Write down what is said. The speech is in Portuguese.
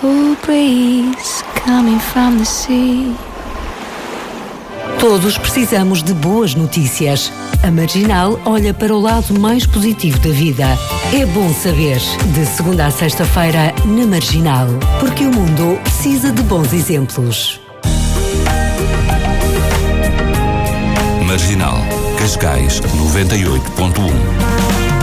cool breeze coming from the sea. Todos precisamos de boas notícias. A Marginal olha para o lado mais positivo da vida. É bom saber. De segunda a sexta-feira, na Marginal. Porque o mundo precisa de bons exemplos. Marginal, Cascais 98.1.